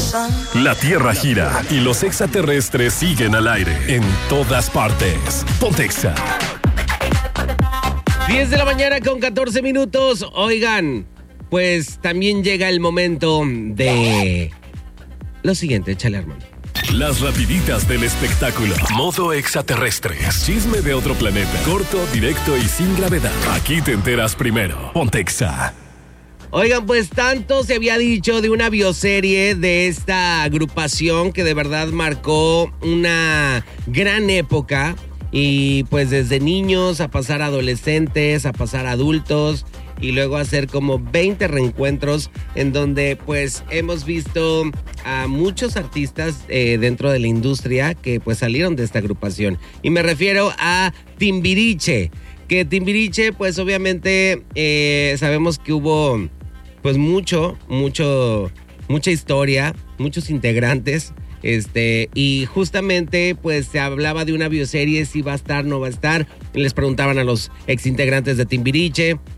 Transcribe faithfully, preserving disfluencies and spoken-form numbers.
La Tierra gira y los extraterrestres siguen al aire en todas partes. Pontexa. diez de la mañana con catorce minutos. Oigan, pues también llega el momento de lo siguiente, échale, Armando. Las rapiditas del espectáculo. Modo extraterrestres. Chisme de otro planeta. Corto, directo y sin gravedad. Aquí te enteras primero. Pontexa. Oigan, pues tanto se había dicho de una bioserie de esta agrupación que de verdad marcó una gran época. Y pues desde niños a pasar a adolescentes, a pasar a adultos y luego hacer como veinte reencuentros en donde pues hemos visto a muchos artistas eh, dentro de la industria que pues salieron de esta agrupación. Y me refiero a Timbiriche, que Timbiriche pues obviamente eh, sabemos que hubo pues mucho, mucho, mucha historia, muchos integrantes. Este, y justamente pues se hablaba de una bioserie, si va a estar, no va a estar. Les preguntaban a los exintegrantes de Timbiriche